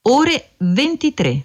ore 23.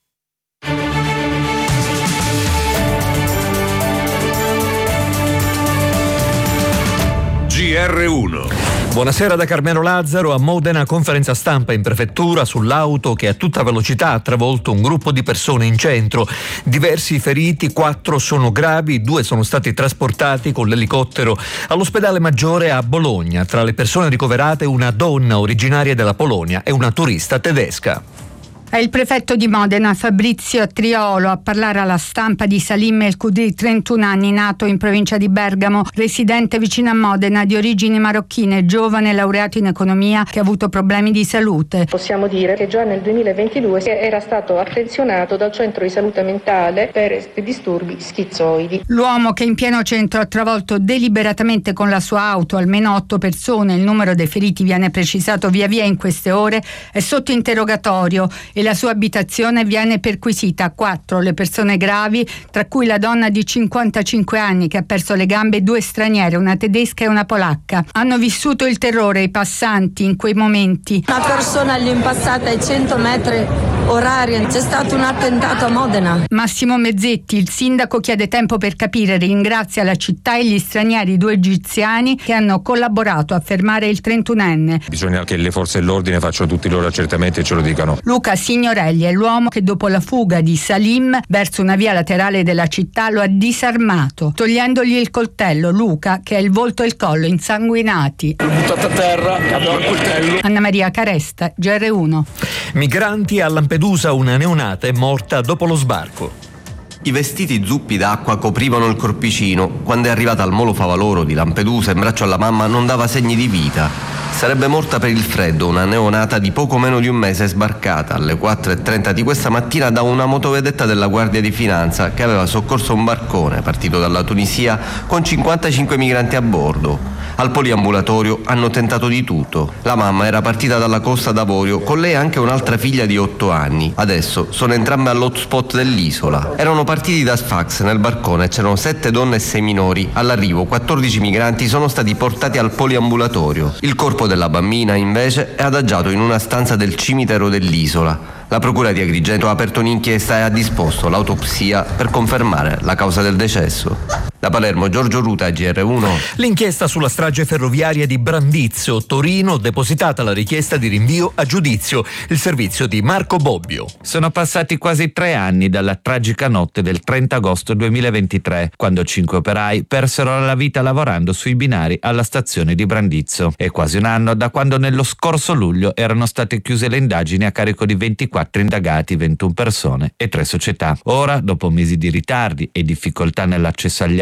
GR1. Buonasera da Carmelo Lazzaro. A Modena, conferenza stampa in prefettura sull'auto che a tutta velocità ha travolto un gruppo di persone in centro. Diversi feriti, 4 sono gravi, 2 sono stati trasportati con l'elicottero all'ospedale maggiore a Bologna. Tra le persone ricoverate una donna originaria della Polonia e una turista tedesca. È il prefetto di Modena, Fabrizio Triolo, a parlare alla stampa di Salim El Kudri, 31 anni, nato in provincia di Bergamo, residente vicino a Modena, di origini marocchine, giovane, laureato in economia, che ha avuto problemi di salute. Possiamo dire che già nel 2022 era stato attenzionato dal centro di salute mentale per disturbi schizoidi. L'uomo, che in pieno centro ha travolto deliberatamente con la sua auto almeno 8 persone, il numero dei feriti viene precisato via via in queste ore, è sotto interrogatorio e la sua abitazione viene perquisita. 4 le persone gravi, tra cui la donna di 55 anni che ha perso le gambe, 2 straniere, una tedesca e una polacca. Hanno vissuto il terrore i passanti in quei momenti. Una persona gli è impassata ai 100 metri orari, c'è stato un attentato a Modena. Massimo Mezzetti, il sindaco, chiede tempo per capire, ringrazia la città e gli stranieri 2 egiziani che hanno collaborato a fermare il 31enne. Bisogna che le forze dell'ordine facciano tutti i loro accertamenti e ce lo dicano. Luca Signorelli è l'uomo che dopo la fuga di Salim verso una via laterale della città lo ha disarmato, togliendogli il coltello. Luca, che ha il volto e il collo insanguinati. L'ho buttato a terra, avevo il coltello. Anna Maria Caresta, GR1. Migranti a Lampedusa, una neonata è morta dopo lo sbarco. I vestiti zuppi d'acqua coprivano il corpicino. Quando è arrivata al molo Favaloro di Lampedusa in braccio alla mamma non dava segni di vita. Sarebbe morta per il freddo una neonata di poco meno di un mese, sbarcata alle 4:30 di questa mattina da una motovedetta della Guardia di Finanza che aveva soccorso un barcone partito dalla Tunisia con 55 migranti a bordo. Al poliambulatorio hanno tentato di tutto. La mamma era partita dalla Costa d'Avorio, con lei anche un'altra figlia di 8 anni. Adesso sono entrambe all'hotspot dell'isola. Erano partiti da Sfax, nel barcone c'erano 7 donne e 6 minori. All'arrivo 14 migranti sono stati portati al poliambulatorio. Il corpo della bambina invece è adagiato in una stanza del cimitero dell'isola. La procura di Agrigento ha aperto un'inchiesta e ha disposto l'autopsia per confermare la causa del decesso. Da Palermo, Giorgio Ruta, GR1. L'inchiesta sulla strage ferroviaria di Brandizzo, Torino, depositata la richiesta di rinvio a giudizio. Il servizio di Marco Bobbio. Sono passati quasi 3 anni dalla tragica notte del 30 agosto 2023, quando 5 operai persero la vita lavorando sui binari alla stazione di Brandizzo. È quasi un anno da quando nello scorso luglio erano state chiuse le indagini a carico di 24 indagati, 21 persone e 3 società. Ora, dopo mesi di ritardi e difficoltà nell'accesso agli